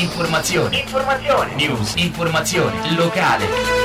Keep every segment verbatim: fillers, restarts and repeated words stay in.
Informazione. Informazione. News. Informazione. Locale.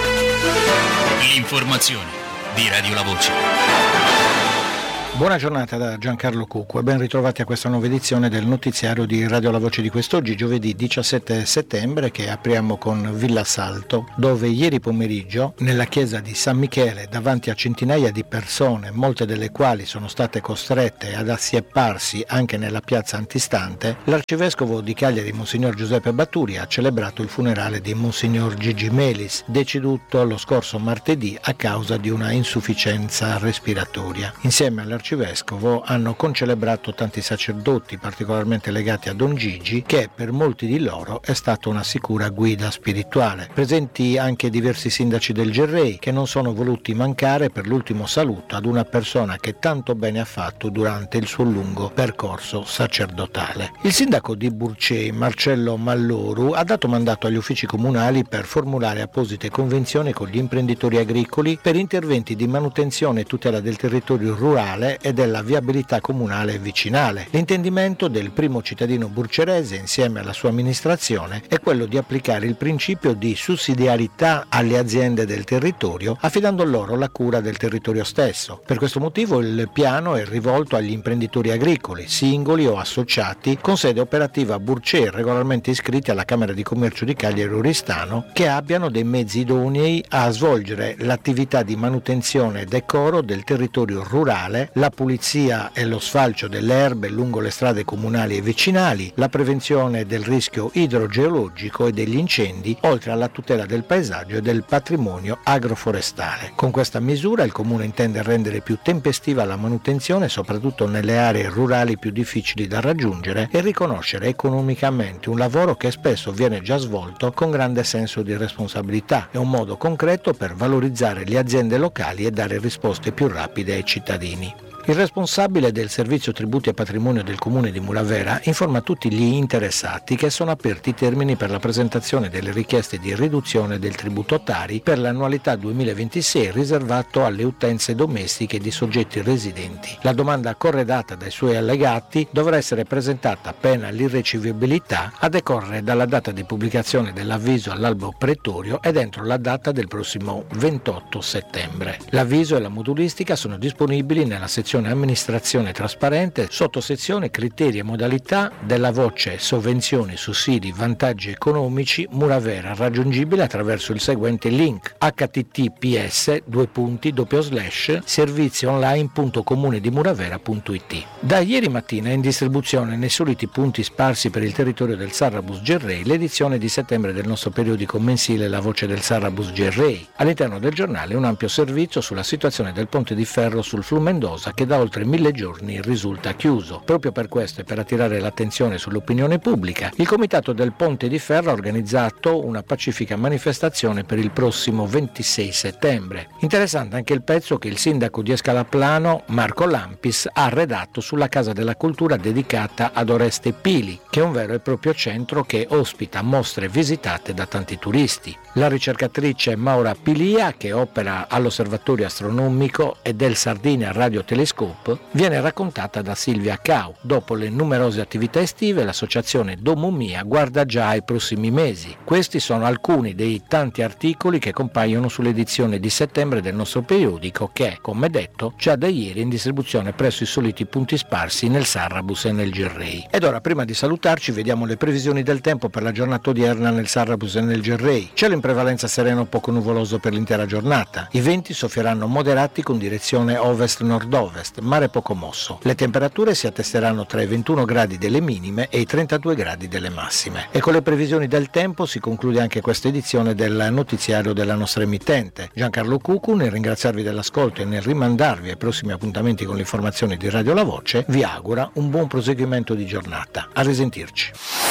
L'informazione di Radio La Voce. Buona giornata da Giancarlo Cucco e ben ritrovati a questa nuova edizione del notiziario di Radio La Voce di quest'oggi, giovedì diciassette settembre, che apriamo con Villa Salto, dove ieri pomeriggio nella chiesa di San Michele, davanti a centinaia di persone, molte delle quali sono state costrette ad assiepparsi anche nella piazza antistante, l'arcivescovo di Cagliari, Monsignor Giuseppe Batturi, ha celebrato il funerale di Monsignor Gigi Melis, deceduto lo scorso martedì a causa di una insufficienza respiratoria. Insieme all'arcivescovo Arcivescovo hanno concelebrato tanti sacerdoti particolarmente legati a Don Gigi, che per molti di loro è stata una sicura guida spirituale. Presenti anche diversi sindaci del Gerrei, che non sono voluti mancare per l'ultimo saluto ad una persona che tanto bene ha fatto durante il suo lungo percorso sacerdotale. Il sindaco di Burcei, Marcello Malloru, ha dato mandato agli uffici comunali per formulare apposite convenzioni con gli imprenditori agricoli per interventi di manutenzione e tutela del territorio rurale e della viabilità comunale e vicinale. L'intendimento del primo cittadino burcerese insieme alla sua amministrazione è quello di applicare il principio di sussidiarietà alle aziende del territorio, affidando loro la cura del territorio stesso. Per questo motivo il piano è rivolto agli imprenditori agricoli, singoli o associati, con sede operativa a Burcei, regolarmente iscritti alla Camera di Commercio di Cagliari Oristano, che abbiano dei mezzi idonei a svolgere l'attività di manutenzione e decoro del territorio rurale, la pulizia e lo sfalcio delle erbe lungo le strade comunali e vicinali, la prevenzione del rischio idrogeologico e degli incendi, oltre alla tutela del paesaggio e del patrimonio agroforestale. Con questa misura il Comune intende rendere più tempestiva la manutenzione, soprattutto nelle aree rurali più difficili da raggiungere, e riconoscere economicamente un lavoro che spesso viene già svolto con grande senso di responsabilità. È un modo concreto per valorizzare le aziende locali e dare risposte più rapide ai cittadini. Il responsabile del servizio tributi e patrimonio del comune di Muravera informa tutti gli interessati che sono aperti i termini per la presentazione delle richieste di riduzione del tributo Tari per l'annualità duemilaventisei riservato alle utenze domestiche di soggetti residenti. La domanda corredata dai suoi allegati dovrà essere presentata pena l'irricevibilità a decorrere dalla data di pubblicazione dell'avviso all'albo pretorio ed entro la data del prossimo ventotto settembre. L'avviso e la modulistica sono disponibili nella sezione amministrazione trasparente, sottosezione criteri e modalità della voce sovvenzioni, sussidi, vantaggi economici Muravera, raggiungibile attraverso il seguente link: h t t p s due punti doppio slash servizionline punto comune di muravera punto i t. Da ieri mattina è in distribuzione nei soliti punti sparsi per il territorio del Sarrabus Gerrei l'edizione di settembre del nostro periodico mensile La Voce del Sarrabus Gerrei. All'interno del giornale un ampio servizio sulla situazione del ponte di ferro sul Flumendosa, che da oltre mille giorni risulta chiuso. Proprio per questo e per attirare l'attenzione sull'opinione pubblica, il Comitato del Ponte di Ferro ha organizzato una pacifica manifestazione per il prossimo ventisei settembre. Interessante anche il pezzo che il sindaco di Escalaplano, Marco Lampis, ha redatto sulla Casa della Cultura dedicata ad Oreste Pili, che è un vero e proprio centro che ospita mostre visitate da tanti turisti. La ricercatrice Maura Pilia, che opera all'Osservatorio Astronomico e del Sardinia Radio Telescope, viene raccontata da Silvia Cau. Dopo le numerose attività estive, l'associazione Domo Mia guarda già ai prossimi mesi. Questi sono alcuni dei tanti articoli che compaiono sull'edizione di settembre del nostro periodico che, come detto, già da ieri è in distribuzione presso i soliti punti sparsi nel Sarrabus e nel Gerrei. Ed ora, prima di salutarci, vediamo le previsioni del tempo per la giornata odierna nel Sarrabus e nel Gerrei. Cielo in prevalenza sereno poco nuvoloso per l'intera giornata. I venti soffieranno moderati con direzione ovest-nord-ovest, mare poco mosso. Le temperature si attesteranno tra i ventuno gradi delle minime e i trentadue gradi delle massime. E con le previsioni del tempo si conclude anche questa edizione del notiziario della nostra emittente. Giancarlo Cucco, nel ringraziarvi dell'ascolto e nel rimandarvi ai prossimi appuntamenti con le informazioni di Radio La Voce, vi augura un buon proseguimento di giornata. A risentirci.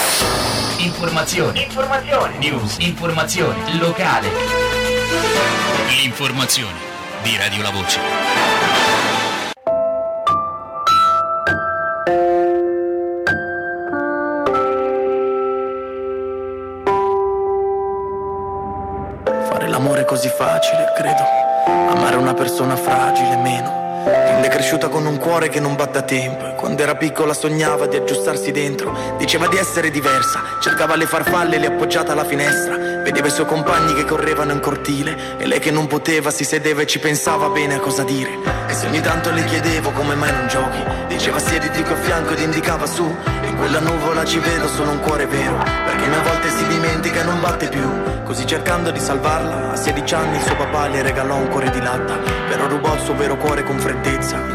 Informazione. Informazione. News. Informazione. Locale. L'informazione di Radio La Voce. Fare l'amore è così facile, credo. Amare una persona fragile meno. Quindi è cresciuta con un cuore che non batte a tempo. E quando era piccola sognava di aggiustarsi dentro. Diceva di essere diversa, cercava le farfalle le appoggiate alla finestra. Vedeva i suoi compagni che correvano in cortile e lei che non poteva si sedeva e ci pensava bene a cosa dire. E se ogni tanto le chiedevo come mai non giochi, diceva siediti qui a fianco ed indicava su. In quella nuvola ci vedo solo un cuore vero, perché a volte si dimentica e non batte più. Così cercando di salvarla, a sedici anni il suo papà le regalò un cuore di latta, però rubò il suo vero cuore con freddezza.